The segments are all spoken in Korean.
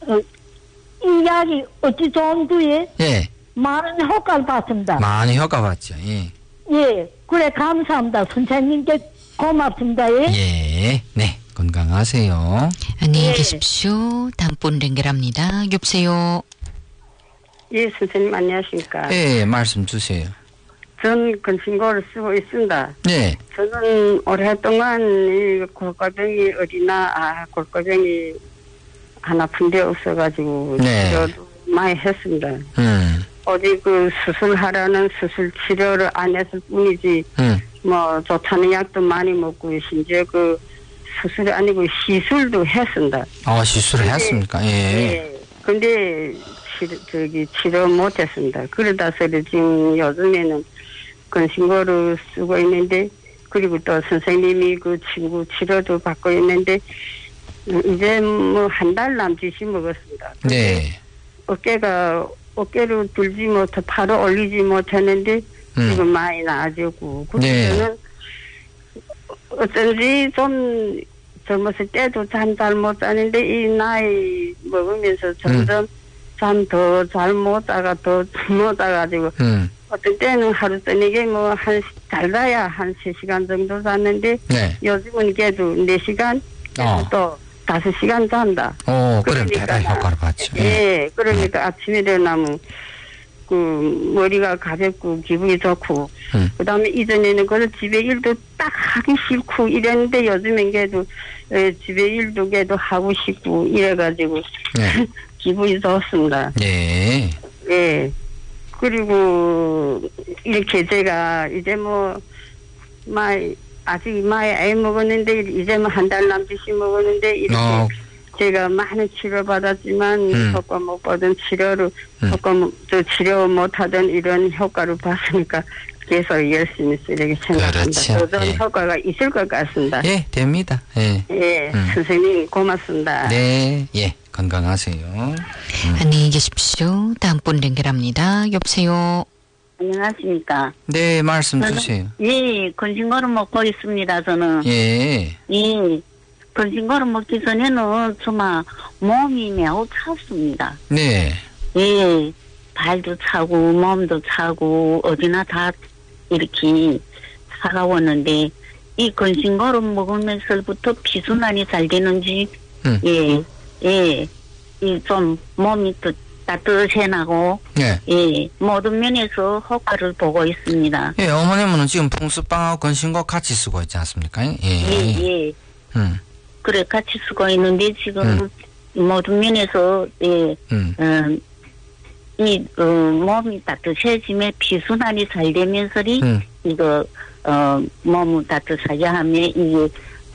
이 약이 어찌 정도에 예. 많은 효과를 봤습니다. 많이 효과 봤죠. 예. 예, 그래 감사합니다. 선생님께 고맙습니다. 예. 예. 네. 건강하세요. 안녕히 계십시오. 다음 분 연결합니다. 여보세요. 예, 선생님 안녕하십니까. 예, 말씀 주세요. 전 건신고를 쓰고 있습니다. 네. 저는 오랫동안 이 골과병이 골과병이 안 아픈 데 없어가지고 네. 치료도 많이 했습니다. 어디 그 수술하라는 수술 치료를 안 했을 뿐이지 뭐 좋다는 약도 많이 먹고 심지어 그 수술이 아니고 시술도 했습니다. 시술을 했습니까? 예. 예. 근데 치료 못했습니다. 그러다 서리 지금 요즘에는 건신고를 쓰고 있는데 그리고 또 선생님이 그 친구 치료도 받고 있는데 이제 뭐 한 달 남짓이 먹었습니다. 네. 어깨를 들지 못해 팔을 올리지 못했는데 지금 많이 나아지고 네. 저는 어쩐지 좀 젊었을 때도 잠 잘 못 자는데 이 나이 먹으면서 점점 잠 더 잘 못 자가 더 못 자가지고 어떤 때는 하루 저녁에 뭐 잘 자야 한 3시간 정도 잤는데 네. 요즘은 걔도 4시간 또 5시간 잔다. 그럼 대단히 효과를 봤죠. 예, 그러니까 아침에 일어나면 그 머리가 가볍고 기분이 좋고 그다음에 이전에는 그런 집에 일도 딱 하기 싫고 이랬는데 요즘엔 걔도 집에 일도 걔도 하고 싶고 이래가지고 네. 기분이 좋습니다. 네. 예. 그리고 이렇게 제가 이제 아직 많이 애 먹었는데 이제 뭐 한 달 남짓이 먹었는데 이렇게 제가 많은 치료 받았지만 효과 못 받은 치료를 치료 못하던 이런 효과를 봤으니까 계속 열심히 쓰려고 생각합니다. 저도 예. 효과가 있을 것 같습니다. 예, 됩니다. 예. 예, 선생님 고맙습니다. 네, 예, 건강하세요. 안녕히 계십시오. 다음 분 연결합니다. 여보세요. 안녕하십니까. 네, 말씀 주세요. 예, 건신거를 먹고 있습니다. 저는. 예. 예. 건신거를 먹기 전에는 정말 몸이 매우 찼습니다. 네. 예. 발도 차고 몸도 차고 어디나 다 이렇게 차가웠는데 이 건신거를 먹으면서부터 피순환이 잘 되는지 이 좀 몸이 또 따뜻해나고 네. 예, 모든 면에서 효과를 보고 있습니다. 예, 어머님은 지금 풍수빵하고 건신고 같이 쓰고 있지 않습니까? 예. 그래 같이 쓰고 있는데 지금 모든 면에서 몸이 따뜻해지면 피순환이 잘 되면서 이거 몸을 따뜻하게 하면 이게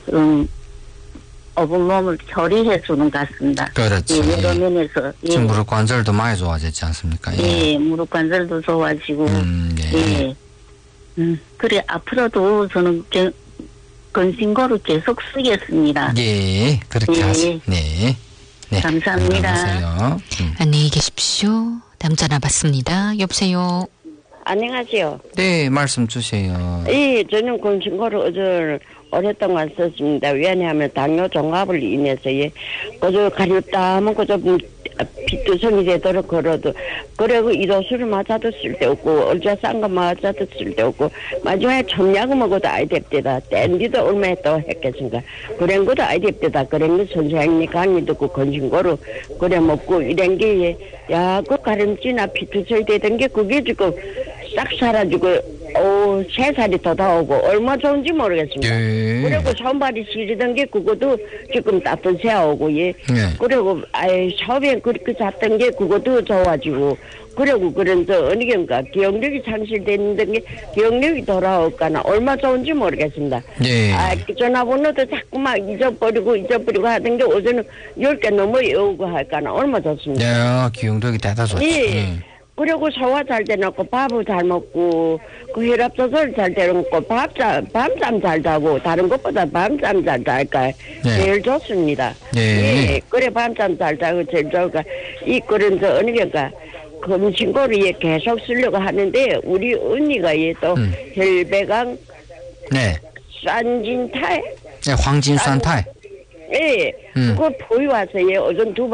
몸을 조리해 주는 것 같습니다. 그렇죠. 예, 여러 면에서. 지금 무릎 관절도 많이 좋아졌지 않습니까? 예, 무릎 관절도 좋아지고. 예. 그래 앞으로도 저는 건신고를 계속 쓰겠습니다. 예, 그렇게 하세요. 네. 네. 감사합니다. 건강하세요. 안녕히 계십시오. 다음 전화 받습니다. 여보세요. 안녕하세요. 네, 말씀 주세요. 예, 저는 건신고를 오랫동안 썼습니다. 왜냐하면 당뇨 종합을 인해서 그저 가렵다 하면 그저 피투성이 되도록 걸어도 그리고 이도수를 맞아도 쓸데없고 얼자 싼 거 맞아도 쓸데없고 마지막에 첨약을 먹어도 아이 됩대다. 댄디도 얼마에 또 했겠습니까. 그런 것도 아이 됩대다. 그런 거 선생님이 강의 듣고 건신고로 그래 먹고 이런 게 그 가름지나 피투성이 되던 게 그게 지금 싹 사라지고 3살이 더 나오고 얼마 좋은지 모르겠습니다. 예. 그리고 손발이 시리던 게 그것도 지금 따뜻해오고 그리고 처음에 그렇게 잤던 게 그것도 좋아지고 그리고 그런저 어느 게인가 기억력이 상실되는 게 기억력이 돌아올까나 얼마 좋은지 모르겠습니다. 예. 전화번호도 자꾸 막 잊어버리고 하던 게 어제는 10개 넘어 외우고 할까나 얼마 좋습니다. 네, 기억력이 대단히 좋죠. 예. 그리고 소화 잘 되놓고 밥을 잘 먹고 그 혈압 조절 잘 되놓고 밤잠 잘 자고 다른 것보다 밤잠 잘 잘까 제일 좋습니다. 예. 그래 밤잠 잘 자고 제일 좋을까 그런 어느 게가 건신고를 계속 쓰려고 하는데 우리 언니가 또 혈배강 싼진탈 네, 황진산탈. 그거 보이 와서 어전